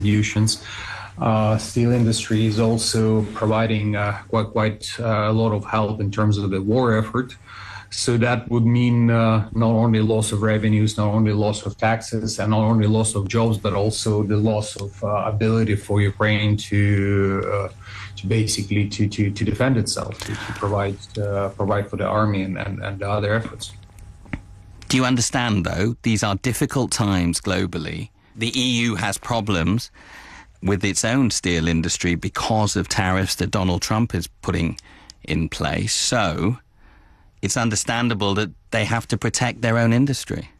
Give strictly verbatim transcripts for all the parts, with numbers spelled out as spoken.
contributions. Uh, steel industry is also providing uh, quite quite uh, a lot of help in terms of the war effort. So that would mean uh, not only loss of revenues, not only loss of taxes, and not only loss of jobs, but also the loss of uh, ability for Ukraine to uh, to basically to, to, to defend itself, to, to provide uh, provide for the army and, and, and the other efforts. Do you understand, though, these are difficult times globally? The E U has problems with its own steel industry because of tariffs that Donald Trump is putting in place. So it's understandable that they have to protect their own industry.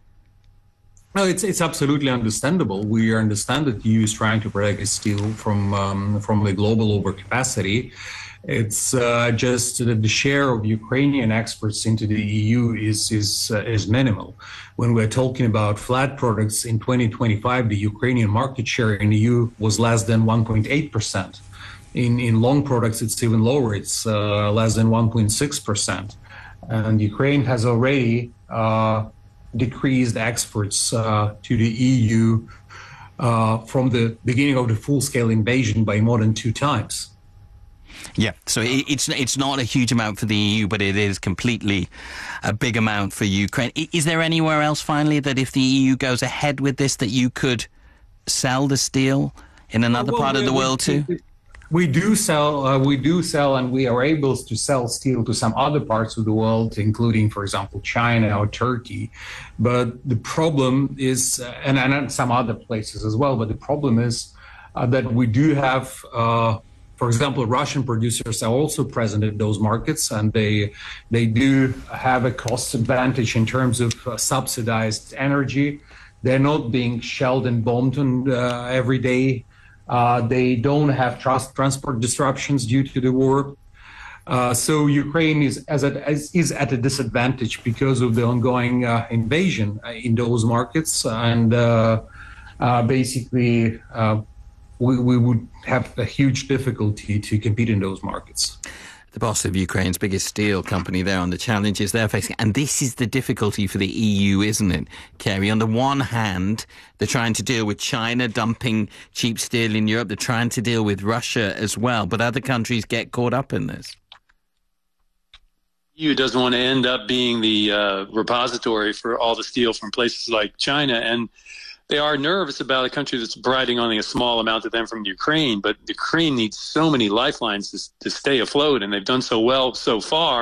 No, it's it's absolutely understandable. We understand that the E U is trying to protect its steel from um, from the global overcapacity. It's uh, just that the share of Ukrainian exports into the E U is is uh, is minimal. When we're talking about flat products in twenty twenty-five, the Ukrainian market share in the E U was less than one point eight percent. In in long products, it's even lower. It's uh, less than one point six percent. And Ukraine has already uh, decreased exports uh, to the E U uh, from the beginning of the full-scale invasion by more than two times. Yeah, so it's it's not a huge amount for the E U, but it is completely a big amount for Ukraine. Is there anywhere else, finally, that if the E U goes ahead with this, that you could sell the steel in another well, part of the we, world too? We do sell, uh, we do sell, and we are able to sell steel to some other parts of the world, including, for example, China or Turkey. But the problem is, uh, and, and some other places as well, but the problem is uh, that we do have... Uh, For example, Russian producers are also present in those markets, and they they do have a cost advantage in terms of uh, subsidized energy. They're not being shelled and bombed on, uh, every day. Uh, they don't have trust, transport disruptions due to the war. Uh, so Ukraine is as a, as, is at a disadvantage because of the ongoing uh, invasion in those markets, and uh, uh, basically. Uh, We, we would have a huge difficulty to compete in those markets. The boss of Ukraine's biggest steel company there on the challenges they're facing. And this is the difficulty for the E U, isn't it, Kerry? On the one hand, they're trying to deal with China dumping cheap steel in Europe. They're trying to deal with Russia as well. But other countries get caught up in this. E U doesn't want to end up being the uh, repository for all the steel from places like China. And they are nervous about a country that's providing only a small amount to them from Ukraine, but Ukraine needs so many lifelines to, to stay afloat, and they've done so well so far.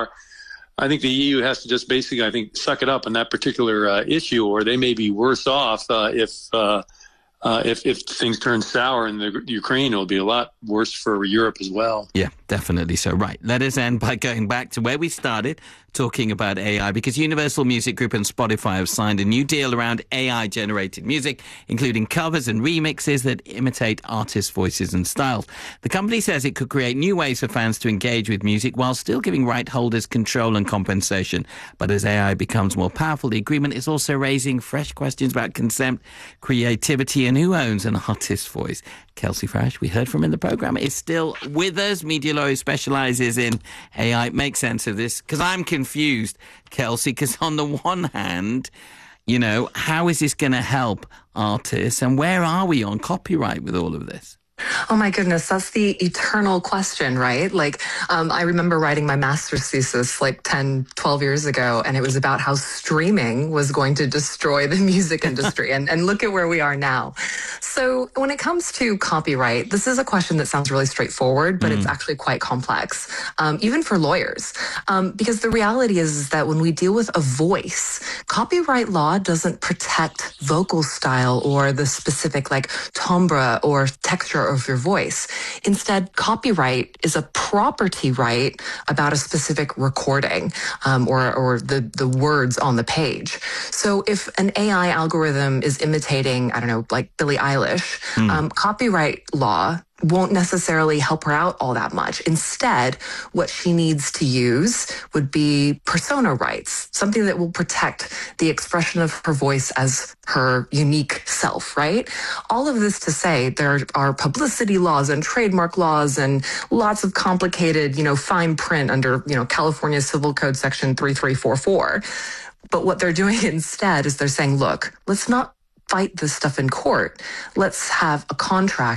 I think the E U has to just basically, I think, suck it up on that particular uh, issue, or they may be worse off uh, if, uh, uh, if if things turn sour in the Ukraine. It'll be a lot worse for Europe as well. Yeah, definitely so. Right. Let us end by going back to where we started, talking about A I, because Universal Music Group and Spotify have signed a new deal around A I-generated music, including covers and remixes that imitate artists' voices and styles. The company says it could create new ways for fans to engage with music while still giving right holders control and compensation. But as A I becomes more powerful, the agreement is also raising fresh questions about consent, creativity, and who owns an artist's voice. Kelsey Frash, we heard from in the programme, is still with us. Media lawyer, specialises in A I. Make sense of this, because I'm confused, Kelsey, because on the one hand, you know, how is this going to help artists, and where are we on copyright with all of this? Oh my goodness, that's the eternal question, right? Like, um, I remember writing my master's thesis like ten, twelve years ago, and it was about how streaming was going to destroy the music industry. and, and look at where we are now. So when it comes to copyright, this is a question that sounds really straightforward, but mm. it's actually quite complex, um, even for lawyers. Um, because the reality is, is that when we deal with a voice, copyright law doesn't protect vocal style or the specific like timbre or texture of your voice. Instead, copyright is a property right about a specific recording um, or, or the, the words on the page. So if an A I algorithm is imitating, I don't know, like Billie Eilish, mm. um, copyright law won't necessarily help her out all that much. Instead, what she needs to use would be persona rights, something that will protect the expression of her voice as her unique self, right? All of this to say there are publicity laws and trademark laws and lots of complicated, you know, fine print under, you know, California Civil Code Section three three four four. But what they're doing instead is they're saying, look, let's not fight this stuff in court. Let's have a contract